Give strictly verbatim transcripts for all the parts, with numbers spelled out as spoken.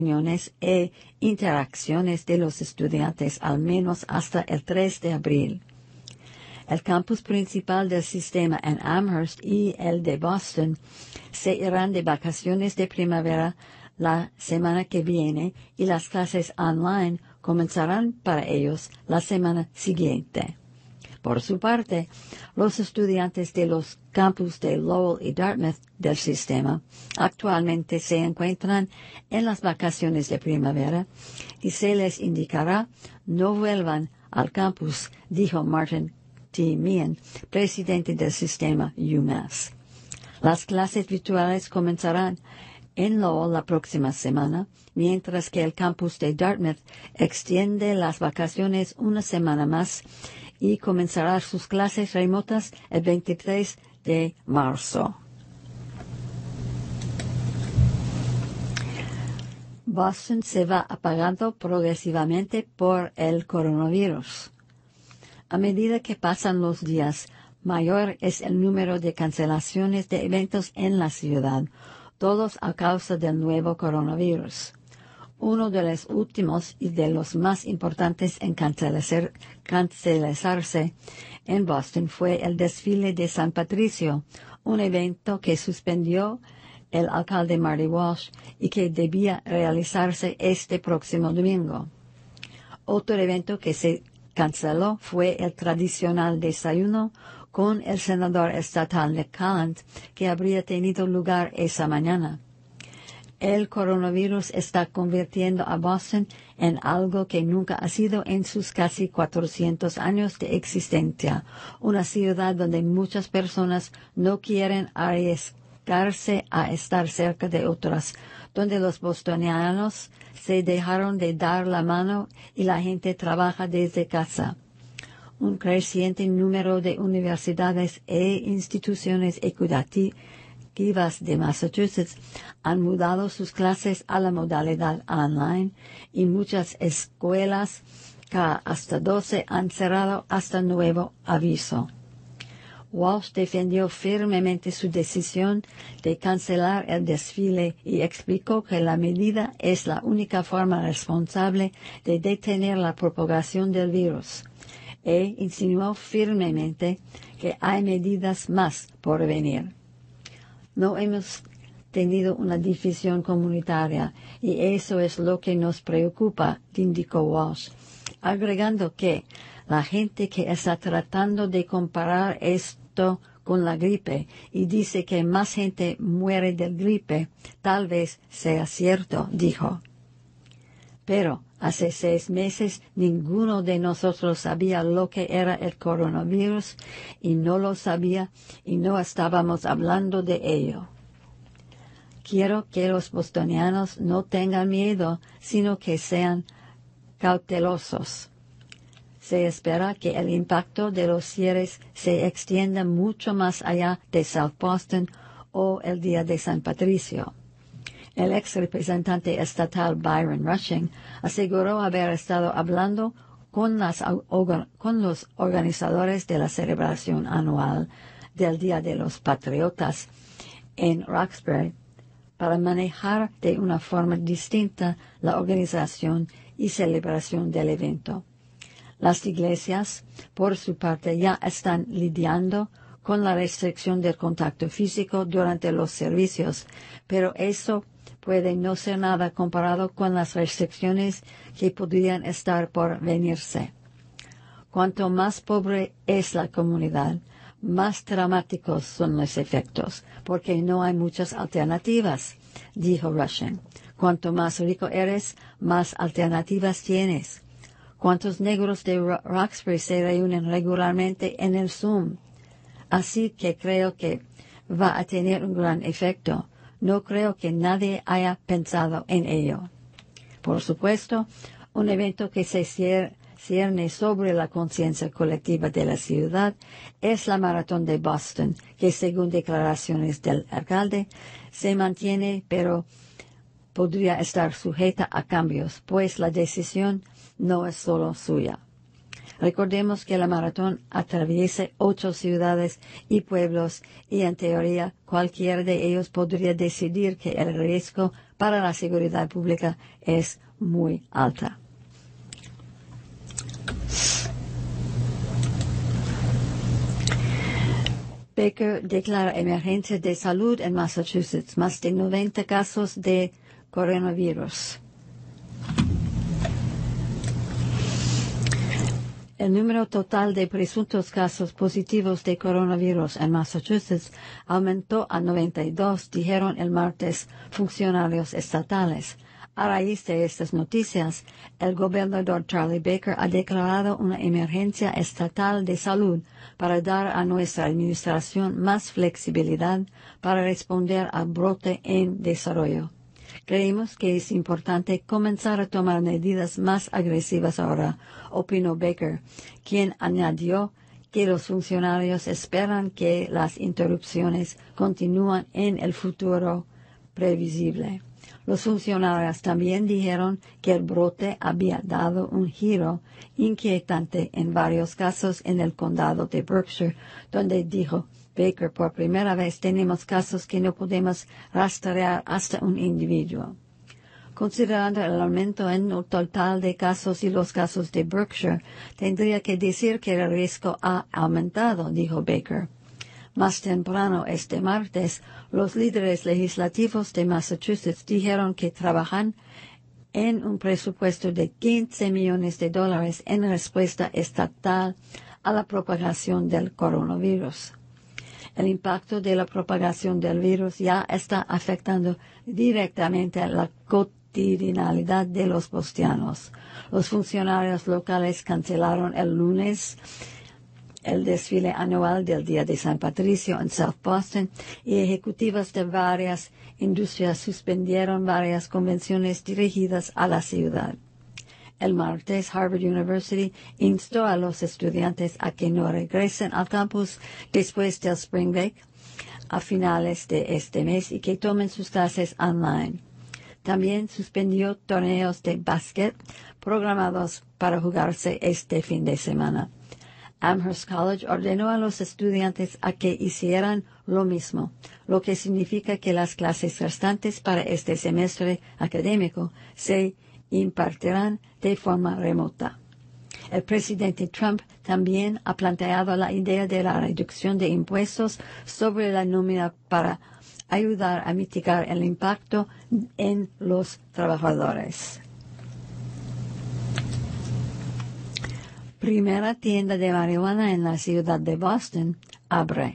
reuniones e interacciones de los estudiantes al menos hasta el tres de abril. El campus principal del sistema en Amherst y el de Boston se irán de vacaciones de primavera la semana que viene y las clases online comenzarán para ellos la semana siguiente. Por su parte, los estudiantes de los campus de Lowell y Dartmouth del sistema actualmente se encuentran en las vacaciones de primavera y se les indicará no vuelvan al campus, dijo Martin T. Meehan, presidente del sistema UMass. Las clases virtuales comenzarán en Lowell la próxima semana, mientras que el campus de Dartmouth extiende las vacaciones una semana más y comenzará sus clases remotas el veintitrés de marzo. Boston se va apagando progresivamente por el coronavirus. A medida que pasan los días, mayor es el número de cancelaciones de eventos en la ciudad, todos a causa del nuevo coronavirus. Uno de los últimos y de los más importantes en cancelar, cancelarse en Boston fue el desfile de San Patricio, un evento que suspendió el alcalde Marty Walsh y que debía realizarse este próximo domingo. Otro evento que se canceló fue el tradicional desayuno con el senador estatal Nick Collins, que habría tenido lugar esa mañana. El coronavirus está convirtiendo a Boston en algo que nunca ha sido en sus casi cuatrocientos años de existencia, una ciudad donde muchas personas no quieren arriesgarse a estar cerca de otras, donde los bostonianos se dejaron de dar la mano y la gente trabaja desde casa. Un creciente número de universidades e instituciones educativas de Massachusetts han mudado sus clases a la modalidad online y muchas escuelas K hasta doce han cerrado hasta nuevo aviso. Walsh defendió firmemente su decisión de cancelar el desfile y explicó que la medida es la única forma responsable de detener la propagación del virus, e insinuó firmemente que hay medidas más por venir. No hemos tenido una división comunitaria y eso es lo que nos preocupa, indicó Walsh, agregando que la gente que está tratando de comparar esto con la gripe y dice que más gente muere de gripe, tal vez sea cierto, dijo. Pero hace seis meses ninguno de nosotros sabía lo que era el coronavirus y no lo sabía y no estábamos hablando de ello. Quiero que los bostonianos no tengan miedo, sino que sean cautelosos. Se espera que el impacto de los cierres se extienda mucho más allá de South Boston o el día de San Patricio. El ex representante estatal Byron Rushing aseguró haber estado hablando con, las, con los organizadores de la celebración anual del Día de los Patriotas en Roxbury para manejar de una forma distinta la organización y celebración del evento. Las iglesias, por su parte, ya están lidiando con la restricción del contacto físico durante los servicios, pero eso puede no ser nada comparado con las restricciones que podrían estar por venirse. Cuanto más pobre es la comunidad, más dramáticos son los efectos, porque no hay muchas alternativas, dijo Rushing. Cuanto más rico eres, más alternativas tienes. ¿Cuántos negros de Roxbury se reúnen regularmente en el Zoom? Así que creo que va a tener un gran efecto. No creo que nadie haya pensado en ello. Por supuesto, un evento que se cierne sobre la conciencia colectiva de la ciudad es la Maratón de Boston, que según declaraciones del alcalde, se mantiene, pero podría estar sujeta a cambios, pues la decisión no es solo suya. Recordemos que la maratón atraviesa ocho ciudades y pueblos y en teoría cualquiera de ellos podría decidir que el riesgo para la seguridad pública es muy alta. Baker declara emergencia de salud en Massachusetts, más de noventa casos de coronavirus. El número total de presuntos casos positivos de coronavirus en Massachusetts aumentó a noventa y dos, dijeron el martes funcionarios estatales. A raíz de estas noticias, el gobernador Charlie Baker ha declarado una emergencia estatal de salud para dar a nuestra administración más flexibilidad para responder al brote en desarrollo. Creemos que es importante comenzar a tomar medidas más agresivas ahora, opinó Baker, quien añadió que los funcionarios esperan que las interrupciones continúen en el futuro previsible. Los funcionarios también dijeron que el brote había dado un giro inquietante en varios casos en el condado de Berkshire, donde dijo Baker, por primera vez tenemos casos que no podemos rastrear hasta un individuo. Considerando el aumento en el total de casos y los casos de Berkshire, tendría que decir que el riesgo ha aumentado, dijo Baker. Más temprano este martes, los líderes legislativos de Massachusetts dijeron que trabajan en un presupuesto de quince millones de dólares en respuesta estatal a la propagación del coronavirus. El impacto de la propagación del virus ya está afectando directamente a la cotidianidad de los bostonianos. Los funcionarios locales cancelaron el lunes el desfile anual del Día de San Patricio en South Boston y ejecutivas de varias industrias suspendieron varias convenciones dirigidas a la ciudad. El martes, Harvard University instó a los estudiantes a que no regresen al campus después del Spring Break a finales de este mes y que tomen sus clases online. También suspendió torneos de básquet programados para jugarse este fin de semana. Amherst College ordenó a los estudiantes a que hicieran lo mismo, lo que significa que las clases restantes para este semestre académico se impartirán de forma remota. El presidente Trump también ha planteado la idea de la reducción de impuestos sobre la nómina para ayudar a mitigar el impacto en los trabajadores. Primera tienda de marihuana en la ciudad de Boston abre.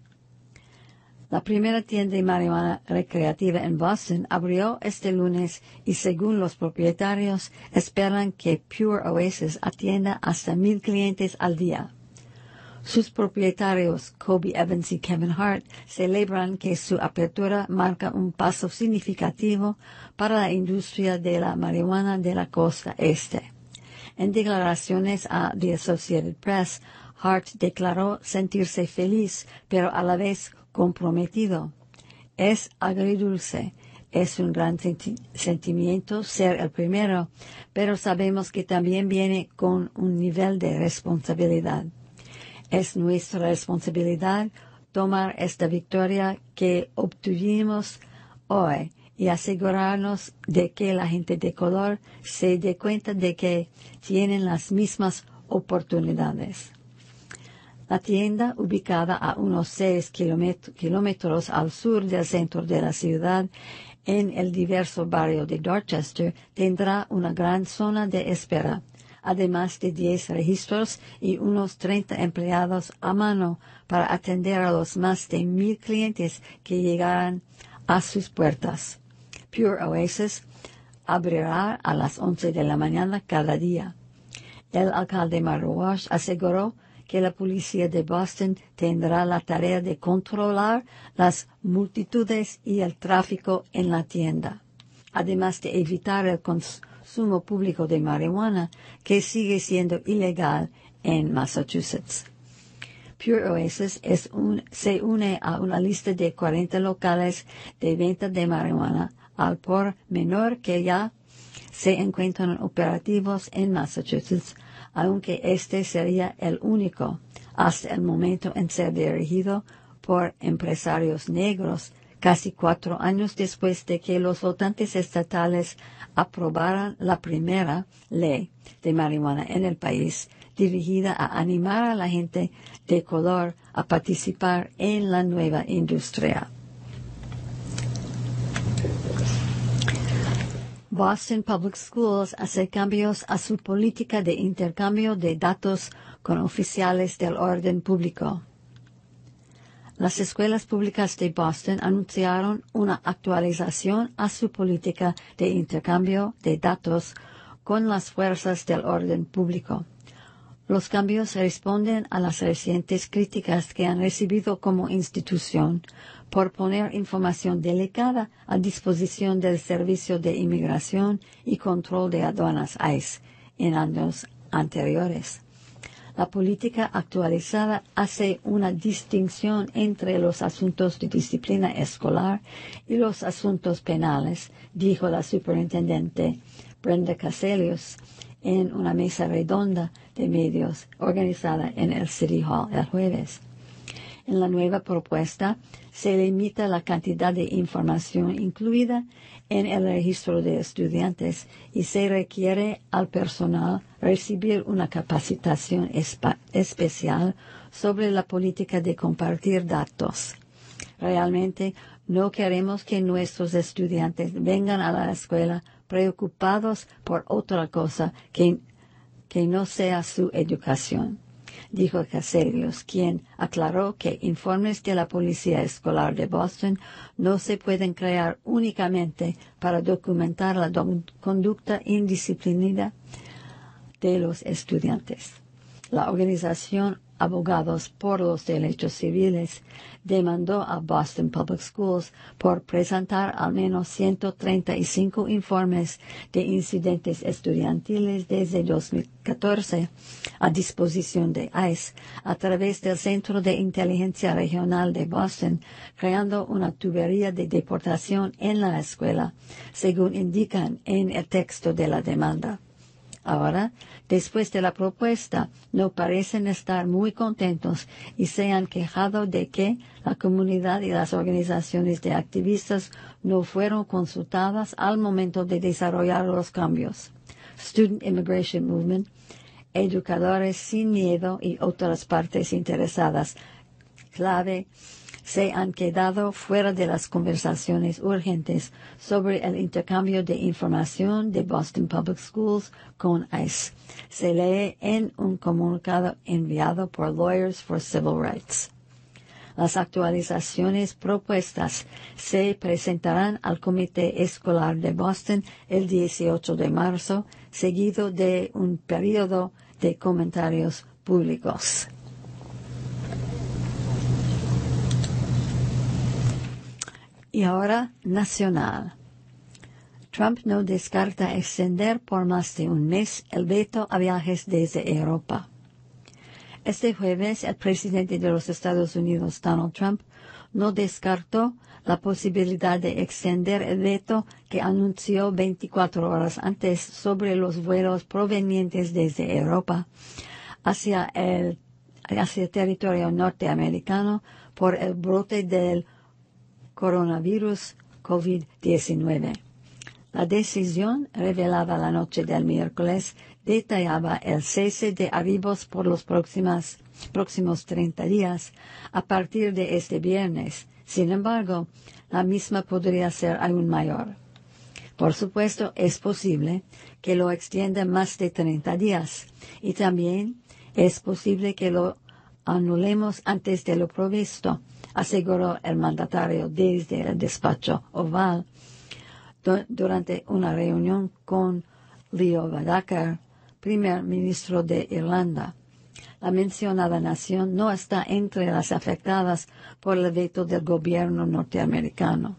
La primera tienda de marihuana recreativa en Boston abrió este lunes y según los propietarios esperan que Pure Oasis atienda hasta mil clientes al día. Sus propietarios, Kobe Evans y Kevin Hart, celebran que su apertura marca un paso significativo para la industria de la marihuana de la costa este. En declaraciones a The Associated Press, Hart declaró sentirse feliz, pero a la vez comprometido. Es agridulce, es un gran senti- sentimiento ser el primero, pero sabemos que también viene con un nivel de responsabilidad. Es nuestra responsabilidad tomar esta victoria que obtuvimos hoy y asegurarnos de que la gente de color se dé cuenta de que tienen las mismas oportunidades. La tienda, ubicada a unos seis kilómetros al sur del centro de la ciudad, en el diverso barrio de Dorchester, tendrá una gran zona de espera, además de diez registros y unos treinta empleados a mano para atender a los más de mil clientes que llegarán a sus puertas. Pure Oasis abrirá a las once de la mañana cada día. El alcalde Mario Walsh aseguró que la policía de Boston tendrá la tarea de controlar las multitudes y el tráfico en la tienda, además de evitar el consumo público de marihuana, que sigue siendo ilegal en Massachusetts. Pure Oasis es un, se une a una lista de cuarenta locales de venta de marihuana al por menor que ya se encuentran operativos en Massachusetts, aunque este sería el único hasta el momento en ser dirigido por empresarios negros casi cuatro años después de que los votantes estatales aprobaran la primera ley de marihuana en el país, dirigida a animar a la gente de color a participar en la nueva industria. Boston Public Schools hace cambios a su política de intercambio de datos con oficiales del orden público. Las escuelas públicas de Boston anunciaron una actualización a su política de intercambio de datos con las fuerzas del orden público. Los cambios responden a las recientes críticas que han recibido como institución por poner información delicada a disposición del Servicio de Inmigración y Control de Aduanas I C E en años anteriores. La política actualizada hace una distinción entre los asuntos de disciplina escolar y los asuntos penales, dijo la superintendente Brenda Cassellius en una mesa redonda de medios organizada en el City Hall el jueves. En la nueva propuesta se limita la cantidad de información incluida en el registro de estudiantes y se requiere al personal recibir una capacitación especial sobre la política de compartir datos. Realmente no queremos que nuestros estudiantes vengan a la escuela preocupados por otra cosa que, que no sea su educación, dijo Cassellius, quien aclaró que informes de la Policía Escolar de Boston no se pueden crear únicamente para documentar la do- conducta indisciplinada de los estudiantes. La organización Abogados por los Derechos Civiles demandó a Boston Public Schools por presentar al menos ciento treinta y cinco informes de incidentes estudiantiles desde dos mil catorce a disposición de I C E a través del Centro de Inteligencia Regional de Boston, creando una tubería de deportación en la escuela, según indican en el texto de la demanda. Ahora, después de la propuesta, no parecen estar muy contentos y se han quejado de que la comunidad y las organizaciones de activistas no fueron consultadas al momento de desarrollar los cambios. Student Immigration Movement, Educadores Sin Miedo y otras partes interesadas clave se han quedado fuera de las conversaciones urgentes sobre el intercambio de información de Boston Public Schools con I C E. Se lee en un comunicado enviado por Lawyers for Civil Rights. Las actualizaciones propuestas se presentarán al Comité Escolar de Boston el dieciocho de marzo, seguido de un periodo de comentarios públicos. Y ahora, nacional. Trump no descarta extender por más de un mes el veto a viajes desde Europa. Este jueves, el presidente de los Estados Unidos, Donald Trump, no descartó la posibilidad de extender el veto que anunció veinticuatro horas antes sobre los vuelos provenientes desde Europa hacia el, hacia el territorio norteamericano por el brote del coronavirus COVID diecinueve. La decisión, revelada la noche del miércoles, detallaba el cese de arribos por los próximos, próximos treinta días a partir de este viernes. Sin embargo, la misma podría ser aún mayor. Por supuesto, es posible que lo extienda más de treinta días y también es posible que lo anulemos antes de lo previsto, aseguró el mandatario desde el despacho Oval do, durante una reunión con Leo Varadkar, primer ministro de Irlanda. La mencionada nación no está entre las afectadas por el veto del gobierno norteamericano.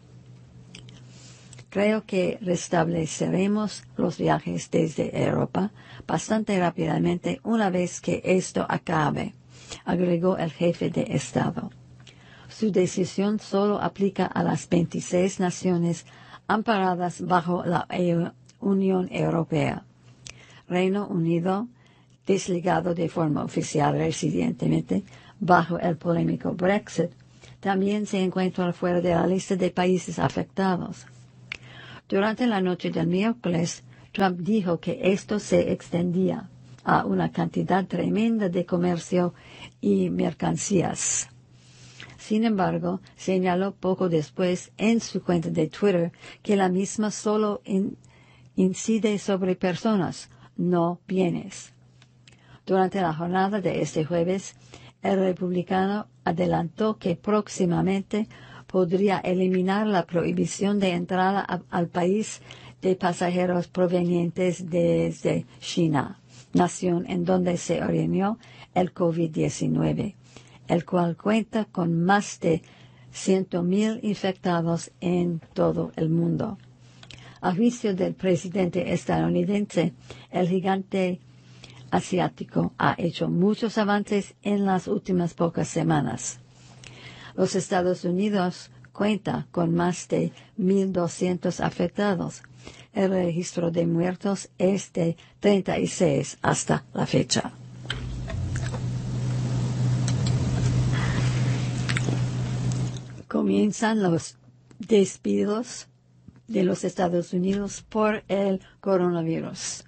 Creo que restableceremos los viajes desde Europa bastante rápidamente una vez que esto acabe, agregó el jefe de Estado. Su decisión solo aplica a las veintiséis naciones amparadas bajo la Unión Europea. Reino Unido, desligado de forma oficial recientemente bajo el polémico Brexit, también se encuentra fuera de la lista de países afectados. Durante la noche del miércoles, Trump dijo que esto se extendía a una cantidad tremenda de comercio y mercancías. Sin embargo, señaló poco después en su cuenta de Twitter que la misma solo in, incide sobre personas, no bienes. Durante la jornada de este jueves, el republicano adelantó que próximamente podría eliminar la prohibición de entrada a, al país de pasajeros provenientes desde China, nación en donde se originó el COVID diecinueve, el cual cuenta con más de cien mil infectados en todo el mundo. A juicio del presidente estadounidense, el gigante asiático ha hecho muchos avances en las últimas pocas semanas. Los Estados Unidos cuenta con más de mil doscientos afectados. El registro de muertos es de treinta y seis hasta la fecha. Comienzan los despidos de los Estados Unidos por el coronavirus.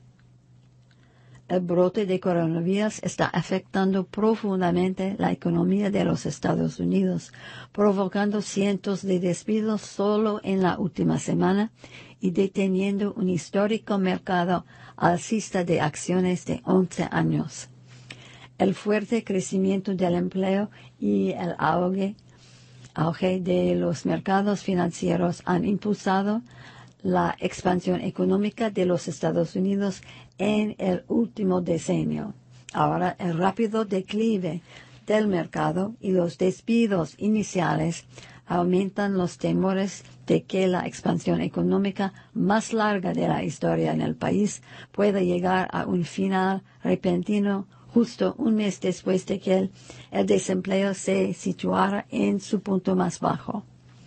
El brote de coronavirus está afectando profundamente la economía de los Estados Unidos, provocando cientos de despidos solo en la última semana y deteniendo un histórico mercado alcista de acciones de once años. El fuerte crecimiento del empleo y el auge, auge de los mercados financieros han impulsado la expansión económica de los Estados Unidos en el último decenio. Ahora, el rápido declive del mercado y los despidos iniciales aumentan los temores de que la expansión económica más larga de la historia en el país pueda llegar a un final repentino justo un mes después de que el, el desempleo se situara en su punto más bajo.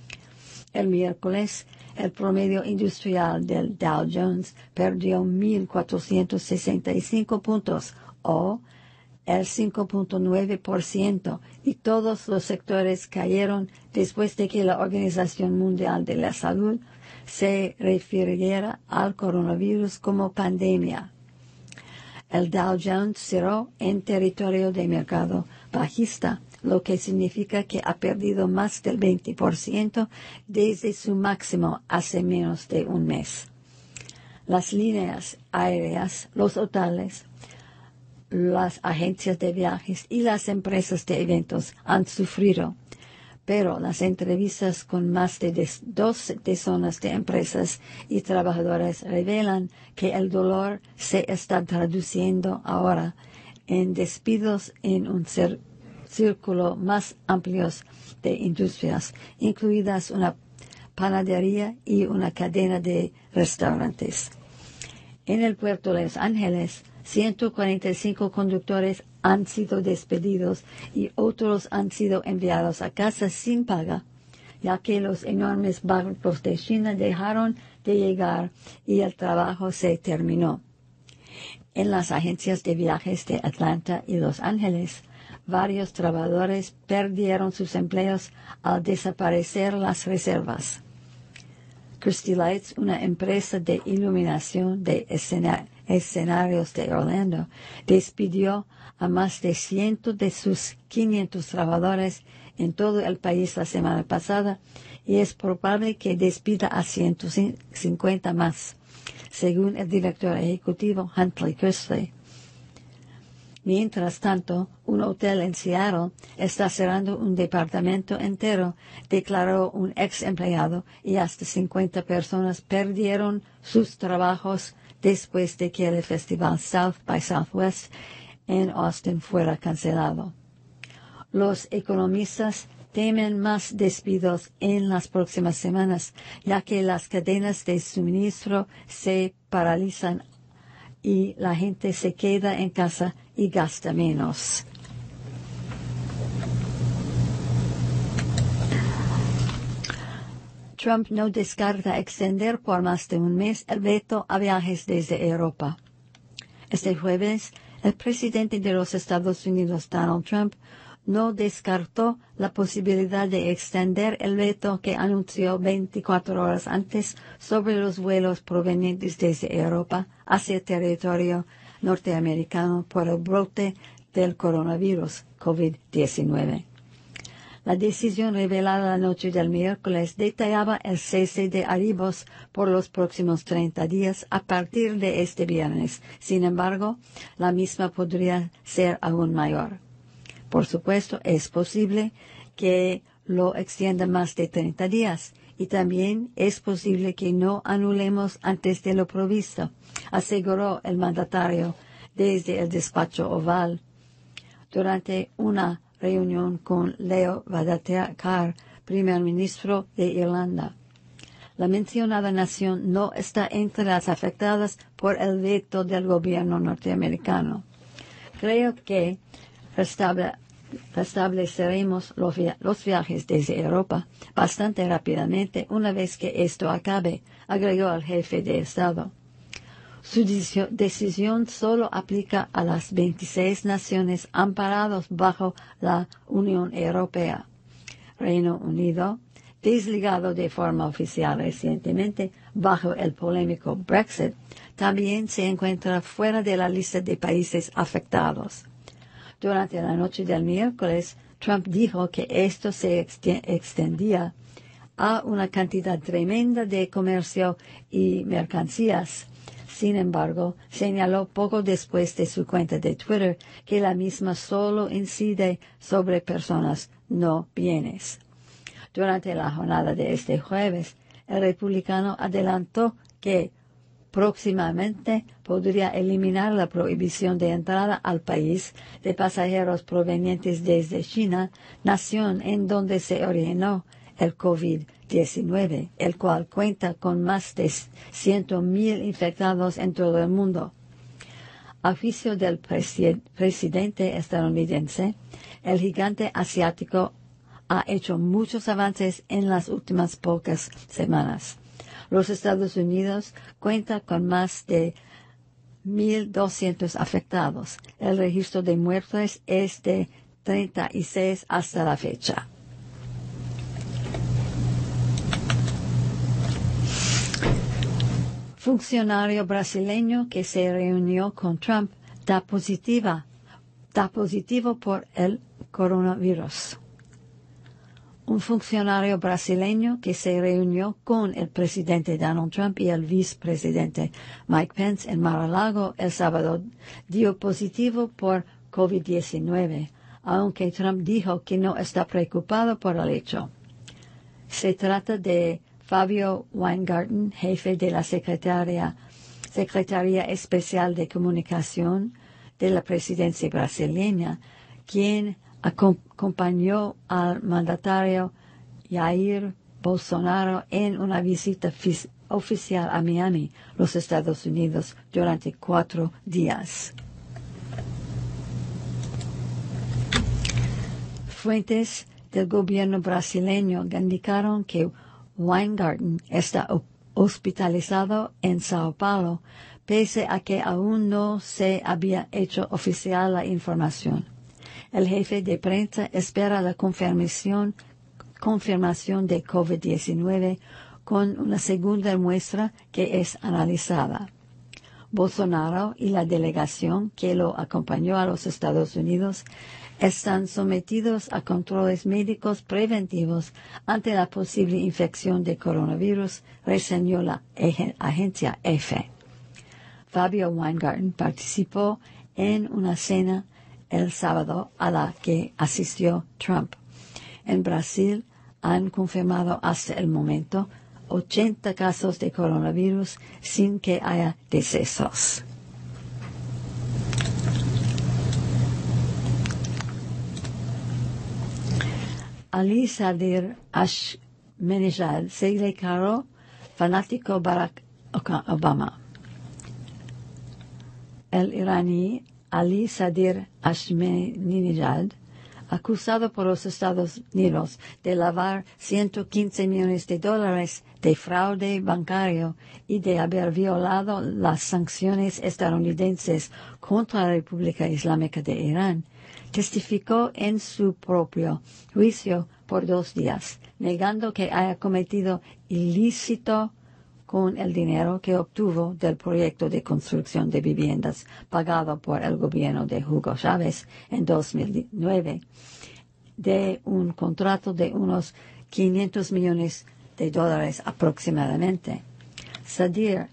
El miércoles, el promedio industrial del Dow Jones perdió mil cuatrocientos sesenta y cinco puntos, o el cinco punto nueve por ciento, y todos los sectores cayeron después de que la Organización Mundial de la Salud se refiriera al coronavirus como pandemia. El Dow Jones cerró en territorio de mercado bajista, lo que significa que ha perdido más del veinte por ciento desde su máximo hace menos de un mes. Las líneas aéreas, los hoteles, las agencias de viajes y las empresas de eventos han sufrido, pero las entrevistas con más de dos decenas de empresas y trabajadores revelan que el dolor se está traduciendo ahora en despidos en un cer- círculo más amplio de industrias, incluidas una panadería y una cadena de restaurantes. En el puerto de Los Ángeles, ciento cuarenta y cinco conductores han sido despedidos y otros han sido enviados a casa sin paga, ya que los enormes barcos de China dejaron de llegar y el trabajo se terminó. En las agencias de viajes de Atlanta y Los Ángeles, varios trabajadores perdieron sus empleos al desaparecer las reservas. Christy Lights, una empresa de iluminación de escena- escenarios de Orlando, despidió a más de cien de sus quinientos trabajadores en todo el país la semana pasada y es probable que despida a ciento cincuenta más, según el director ejecutivo Huntley Christie. Mientras tanto, un hotel en Seattle está cerrando un departamento entero, declaró un ex empleado, y hasta cincuenta personas perdieron sus trabajos después de que el festival South by Southwest en Austin fuera cancelado. Los economistas temen más despidos en las próximas semanas, ya que las cadenas de suministro se paralizan y la gente se queda en casa y gasta menos. Trump no descarta extender por más de un mes el veto a viajes desde Europa. Este jueves, el presidente de los Estados Unidos, Donald Trump, no descartó la posibilidad de extender el veto que anunció veinticuatro horas antes sobre los vuelos provenientes desde Europa hacia territorio norteamericano por el brote del coronavirus COVID diecinueve. La decisión revelada la noche del miércoles detallaba el cese de arribos por los próximos treinta días a partir de este viernes. Sin embargo, la misma podría ser aún mayor. Por supuesto, es posible que lo extienda más de treinta días y también es posible que no anulemos antes de lo previsto, aseguró el mandatario desde el despacho oval durante una reunión con Leo Varadkar, primer ministro de Irlanda. La mencionada nación no está entre las afectadas por el veto del gobierno norteamericano. Creo que restable, restableceremos los, via los viajes desde Europa bastante rápidamente una vez que esto acabe, agregó el jefe de Estado. Su decisión solo aplica a las veintiséis naciones amparadas bajo la Unión Europea. Reino Unido, desligado de forma oficial recientemente bajo el polémico Brexit, también se encuentra fuera de la lista de países afectados. Durante la noche del miércoles, Trump dijo que esto se extendía a una cantidad tremenda de comercio y mercancías. Sin embargo, señaló poco después de su cuenta de Twitter que la misma solo incide sobre personas, no bienes. Durante la jornada de este jueves, el republicano adelantó que próximamente podría eliminar la prohibición de entrada al país de pasajeros provenientes desde China, nación en donde se originó el COVID diecinueve, el cual cuenta con más de cien mil infectados en todo el mundo. A juicio del presi presidente estadounidense, el gigante asiático ha hecho muchos avances en las últimas pocas semanas. Los Estados Unidos cuenta con más de mil doscientos afectados. El registro de muertes es de treinta y seis hasta la fecha. Funcionario brasileño que se reunió con Trump da positiva, da positivo por el coronavirus. Un funcionario brasileño que se reunió con el presidente Donald Trump y el vicepresidente Mike Pence en Mar-a-Lago el sábado dio positivo por COVID diecinueve, aunque Trump dijo que no está preocupado por el hecho. Se trata de Fabio Weingarten, jefe de la Secretaría, Secretaría Especial de Comunicación de la presidencia brasileña, quien acompañó al mandatario Jair Bolsonaro en una visita oficial a Miami, los Estados Unidos, durante cuatro días. Fuentes del gobierno brasileño indicaron que Weingarten está hospitalizado en Sao Paulo, pese a que aún no se había hecho oficial la información. El jefe de prensa espera la confirmación, confirmación de COVID diecinueve con una segunda muestra que es analizada. Bolsonaro y la delegación que lo acompañó a los Estados Unidos están sometidos a controles médicos preventivos ante la posible infección de coronavirus, reseñó la agencia E F E. Fabio Weingarten participó en una cena el sábado a la que asistió Trump. En Brasil han confirmado hasta el momento ochenta casos de coronavirus sin que haya decesos. Ali Sadir Ahmadinejad se declaró fanático Barack Obama. El iraní Ali Sadir Ahmadinejad acusado por los Estados Unidos de lavar ciento quince millones de dólares de fraude bancario y de haber violado las sanciones estadounidenses contra la República Islámica de Irán, testificó en su propio juicio por dos días, negando que haya cometido ilícito con el dinero que obtuvo del proyecto de construcción de viviendas pagado por el gobierno de Hugo Chávez en dos mil nueve, de un contrato de unos quinientos millones de dólares aproximadamente. Sadir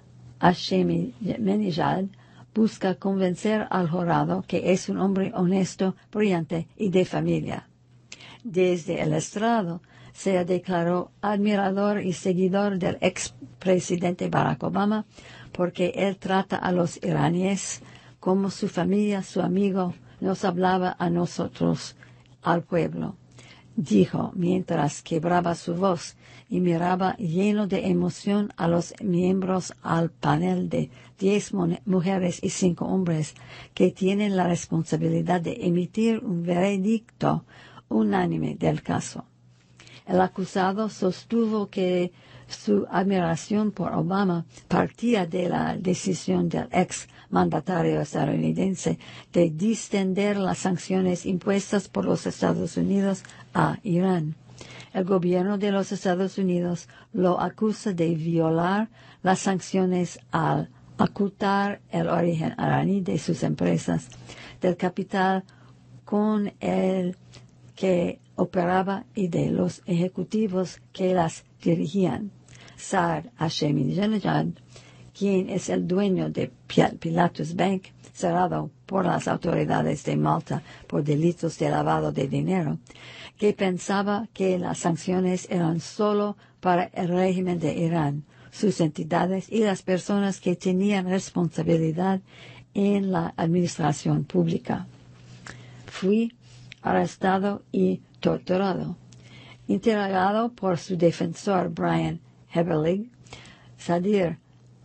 Ahmadinejad busca convencer al jurado que es un hombre honesto, brillante y de familia. Desde el estrado se declaró admirador y seguidor del expresidente Barack Obama porque él trata a los iraníes como su familia, su amigo, nos hablaba a nosotros, al pueblo, dijo mientras quebraba su voz y miraba lleno de emoción a los miembros al panel de diez mujeres y cinco hombres que tienen la responsabilidad de emitir un veredicto unánime del caso. El acusado sostuvo que su admiración por Obama partía de la decisión del ex mandatario estadounidense de distender las sanciones impuestas por los Estados Unidos a Irán. El gobierno de los Estados Unidos lo acusa de violar las sanciones al ocultar el origen iraní de sus empresas, del capital con el que operaba y de los ejecutivos que las dirigían. Saad Ahmadinejad, quien es el dueño de Pilatus Bank, cerrado por las autoridades de Malta por delitos de lavado de dinero, que pensaba que las sanciones eran solo para el régimen de Irán, sus entidades y las personas que tenían responsabilidad en la administración pública. Fui arrestado y torturado. Interrogado por su defensor Brian Heberlig, Sadir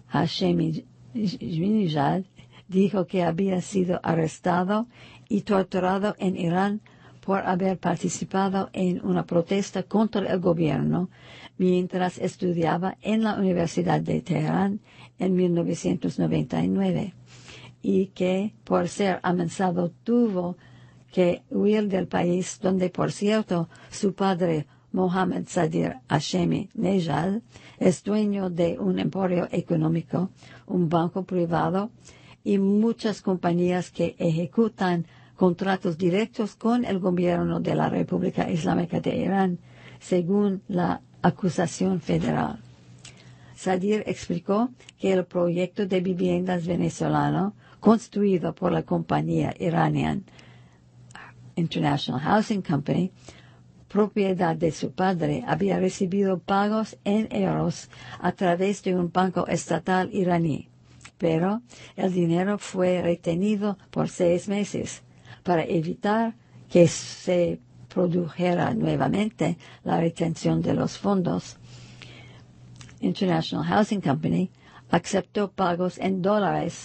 Ahmadinejad dijo que había sido arrestado y torturado en Irán por haber participado en una protesta contra el gobierno mientras estudiaba en la Universidad de Teherán en mil novecientos noventa y nueve y que por ser amenazado tuvo que huir del país donde, por cierto, su padre, Mohammed Sadir Ahmadinejad, es dueño de un emporio económico, un banco privado y muchas compañías que ejecutan contratos directos con el gobierno de la República Islámica de Irán, según la acusación federal. Sadir explicó que el proyecto de viviendas venezolano, construido por la compañía iraniana International Housing Company, propiedad de su padre, había recibido pagos en euros a través de un banco estatal iraní, pero el dinero fue retenido por seis meses para evitar que se produjera nuevamente la retención de los fondos. International Housing Company aceptó pagos en dólares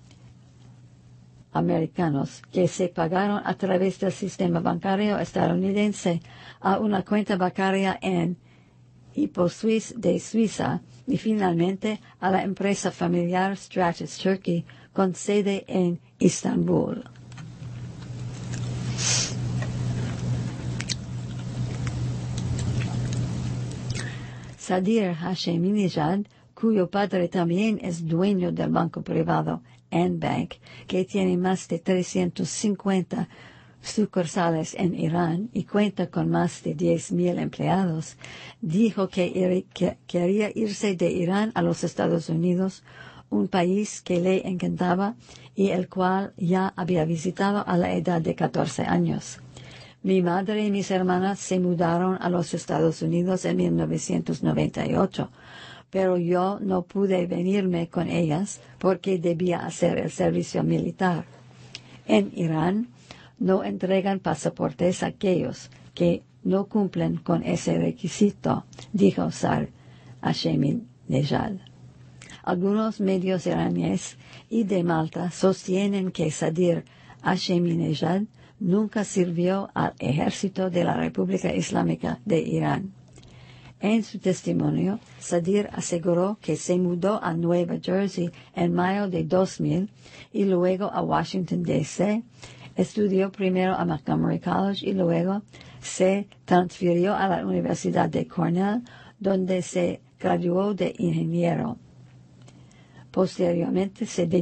americanos que se pagaron a través del sistema bancario estadounidense a una cuenta bancaria en HypoSwiss de Suiza y finalmente a la empresa familiar Stratus Turkey con sede en Estambul. Sadir Ahmadinejad, cuyo padre también es dueño del banco privado N-Bank, que tiene más de trescientas cincuenta sucursales en Irán y cuenta con más de diez mil empleados, dijo que, ir, que quería irse de Irán a los Estados Unidos, un país que le encantaba y el cual ya había visitado a la edad de catorce años. Mi madre y mis hermanas se mudaron a los Estados Unidos en mil novecientos noventa y ocho, pero yo no pude venirme con ellas porque debía hacer el servicio militar. En Irán no entregan pasaportes a aquellos que no cumplen con ese requisito, dijo Saad Ahmadinejad. Algunos medios iraníes y de Malta sostienen que Sadir Ahmadinejad nunca sirvió al ejército de la República Islámica de Irán. En su testimonio, Sadir aseguró que se mudó a Nueva Jersey en mayo de dos mil y luego a Washington, D C Estudió primero a Montgomery College y luego se transfirió a la Universidad de Cornell, donde se graduó de ingeniero. Posteriormente se